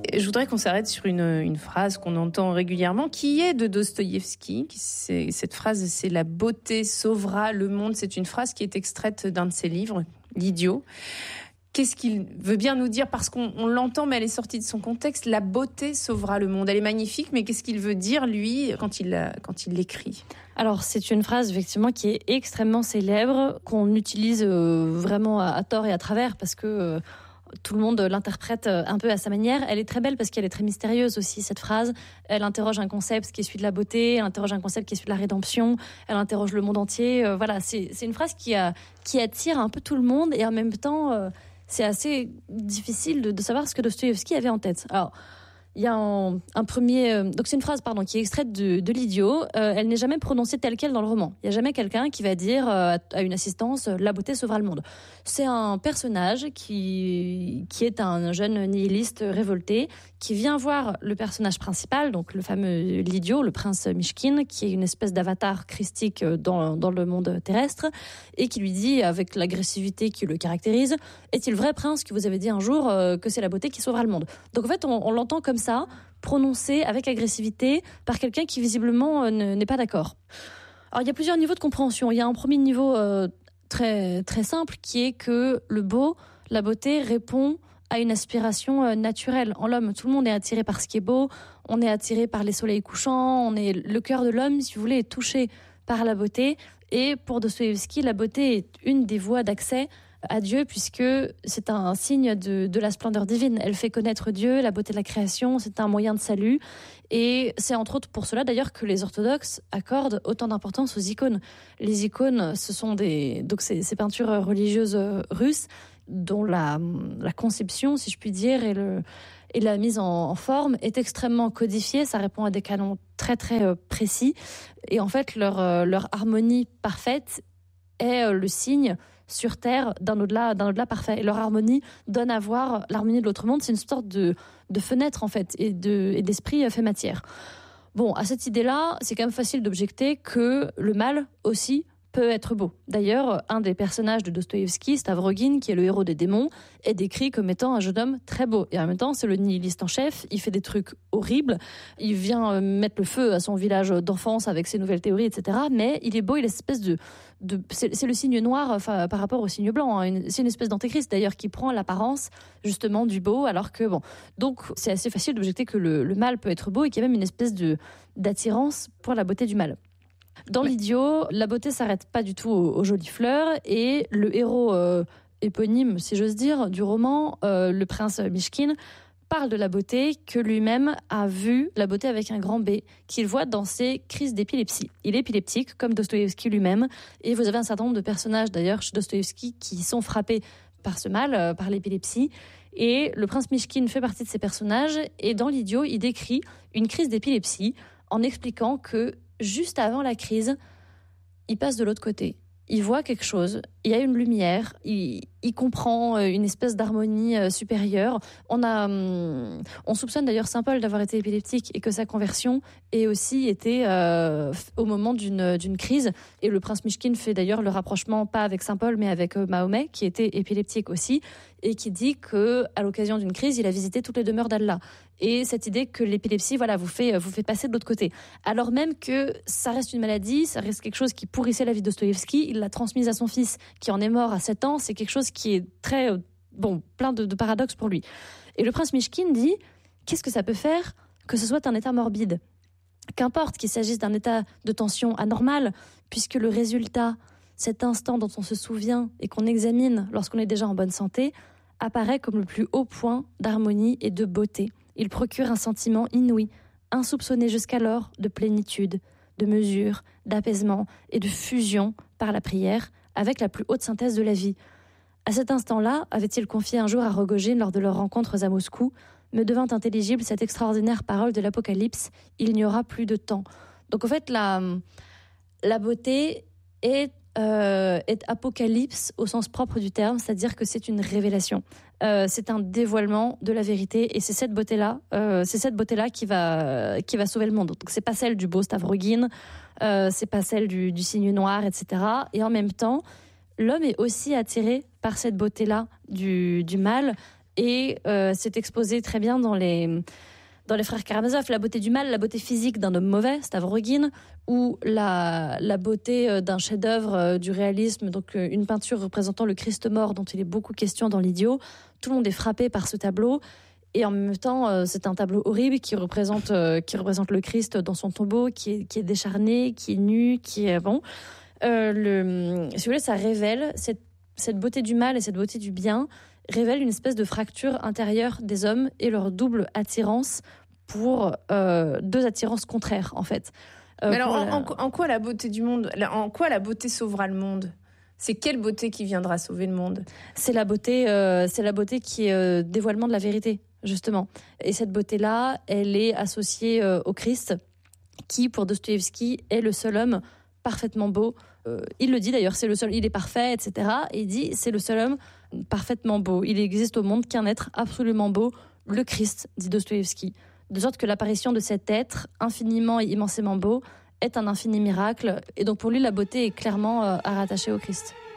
Je voudrais qu'on s'arrête sur une phrase qu'on entend régulièrement, qui est de Dostoïevski. Cette phrase, c'est « La beauté sauvera le monde ». C'est une phrase qui est extraite d'un de ses livres, L'Idiot. Qu'est-ce qu'il veut bien nous dire? Parce qu'on l'entend, mais elle est sortie de son contexte. La beauté sauvera le monde. Elle est magnifique, mais qu'est-ce qu'il veut dire, lui, quand il l'écrit? Alors, c'est une phrase, effectivement, qui est extrêmement célèbre, qu'on utilise vraiment à tort et à travers, parce que tout le monde l'interprète un peu à sa manière. Elle est très belle parce qu'elle est très mystérieuse aussi, cette phrase. Elle interroge un concept qui est celui de la beauté, elle interroge un concept qui est celui de la rédemption, elle interroge le monde entier. Voilà, c'est une phrase qui attire un peu tout le monde, et en même temps... c'est assez difficile de savoir ce que Dostoïevski avait en tête. Alors, il y a un premier... donc c'est une phrase qui est extraite de L'Idiot. Elle n'est jamais prononcée telle quelle dans le roman. Il n'y a jamais quelqu'un qui va dire à une assistance « La beauté sauvera le monde ». C'est un personnage qui est un jeune nihiliste révolté, qui vient voir le personnage principal, donc le fameux L'Idiot, le prince Mishkin, qui est une espèce d'avatar christique dans le monde terrestre, et qui lui dit, avec l'agressivité qui le caractérise, « Est-il vrai, prince, que vous avez dit un jour que c'est la beauté qui sauvera le monde ?» Donc en fait, on l'entend comme ça, prononcé avec agressivité par quelqu'un qui visiblement n'est pas d'accord. Alors il y a plusieurs niveaux de compréhension. Il y a un premier niveau très très simple, qui est que le beau, la beauté, répond à une aspiration naturelle en l'homme. Tout le monde est attiré par ce qui est beau, on est attiré par les soleils couchants, le cœur de l'homme, si vous voulez, est touché par la beauté. Et pour Dostoïevski, la beauté est une des voies d'accès à Dieu, puisque c'est un signe de la splendeur divine. Elle fait connaître Dieu, la beauté de la création, c'est un moyen de salut. Et c'est entre autres pour cela d'ailleurs que les orthodoxes accordent autant d'importance aux icônes. Les icônes, ce sont ces peintures religieuses russes, dont la conception, si je puis dire, et la mise en forme est extrêmement codifiée. Ça répond à des canons très très précis. Et en fait, leur harmonie parfaite est le signe sur Terre d'un au-delà parfait. Et leur harmonie donne à voir l'harmonie de l'autre monde. C'est une sorte de fenêtre, en fait, et d'esprit fait matière. Bon, à cette idée-là, c'est quand même facile d'objecter que le mal aussi peut être beau. D'ailleurs, un des personnages de Dostoïevski, Stavrogin, qui est le héros des démons, est décrit comme étant un jeune homme très beau. Et en même temps, c'est le nihiliste en chef, il fait des trucs horribles, il vient mettre le feu à son village d'enfance avec ses nouvelles théories, etc. Mais il est beau, il est espèce c'est le signe noir par rapport au signe blanc. Hein. C'est une espèce d'antéchrist, d'ailleurs, qui prend l'apparence, justement, du beau, alors que, bon... Donc, c'est assez facile d'objecter que le mal peut être beau et qu'il y a même une espèce d'attirance pour la beauté du mal. Dans L'Idiot, la beauté s'arrête pas du tout aux jolies fleurs, et le héros éponyme, si j'ose dire, du roman, le prince Mishkin, parle de la beauté, que lui-même a vu la beauté avec un grand B, qu'il voit dans ses crises d'épilepsie. Il est épileptique, comme Dostoïevski lui-même, et vous avez un certain nombre de personnages, d'ailleurs, chez Dostoïevski, qui sont frappés par ce mal, par l'épilepsie, et le prince Mishkin fait partie de ces personnages, et dans L'Idiot, il décrit une crise d'épilepsie en expliquant que juste avant la crise, il passe de l'autre côté. Il voit quelque chose, il y a une lumière, il comprend une espèce d'harmonie supérieure. On soupçonne d'ailleurs Saint Paul d'avoir été épileptique, et que sa conversion ait aussi été au moment d'une crise. Et le prince Mishkin fait d'ailleurs le rapprochement, pas avec Saint Paul, mais avec Mahomet, qui était épileptique aussi, et qui dit que à l'occasion d'une crise, il a visité toutes les demeures d'Allah. Et cette idée que l'épilepsie, vous fait passer de l'autre côté. Alors même que ça reste une maladie, ça reste quelque chose qui pourrissait la vie de Dostoïevski, il l'a transmise à son fils, qui en est mort à 7 ans. C'est quelque chose qui est très, plein de paradoxes pour lui. Et le prince Mishkin dit, qu'est-ce que ça peut faire que ce soit un état morbide? Qu'importe qu'il s'agisse d'un état de tension anormal, puisque le résultat, cet instant dont on se souvient et qu'on examine lorsqu'on est déjà en bonne santé, apparaît comme le plus haut point d'harmonie et de beauté. Il procure un sentiment inouï, insoupçonné jusqu'alors de plénitude, de mesure, d'apaisement et de fusion par la prière avec la plus haute synthèse de la vie. À cet instant-là, avait-il confié un jour à Rogojine lors de leurs rencontres à Moscou, me devint intelligible cette extraordinaire parole de l'Apocalypse, il n'y aura plus de temps. Donc en fait, la beauté est apocalypse au sens propre du terme, c'est-à-dire que c'est une révélation. C'est un dévoilement de la vérité, et c'est cette beauté-là qui va sauver le monde. Donc c'est pas celle du beau Stavrogin, c'est pas celle du cygne noir, etc. Et en même temps, l'homme est aussi attiré par cette beauté-là du mal, Et c'est exposé très bien dans les Frères Karamazov, la beauté du mal, la beauté physique d'un homme mauvais, Stavrogin, ou la beauté d'un chef-d'œuvre du réalisme, donc une peinture représentant le Christ mort dont il est beaucoup question dans l'Idiot. Tout le monde est frappé par ce tableau. Et en même temps, c'est un tableau horrible qui représente le Christ dans son tombeau, qui est décharné, qui est nu, qui est bon. Si vous voulez, ça révèle cette beauté du mal et cette beauté du bien révèle une espèce de fracture intérieure des hommes et leur double attirance pour deux attirances contraires, en fait. Mais alors, en quoi la beauté du monde, en quoi la beauté sauvera le monde ? C'est quelle beauté qui viendra sauver le monde ? C'est la beauté qui est dévoilement de la vérité, justement. Et cette beauté-là, elle est associée au Christ, qui, pour Dostoïevski, est le seul homme parfaitement beau. Il le dit d'ailleurs, c'est le seul, il est parfait, etc. Et il dit, c'est le seul homme parfaitement beau. Il existe au monde qu'un être absolument beau, le Christ, dit Dostoïevski. De sorte que l'apparition de cet être infiniment et immensément beau est un infini miracle. Et donc pour lui, la beauté est clairement à rattacher au Christ.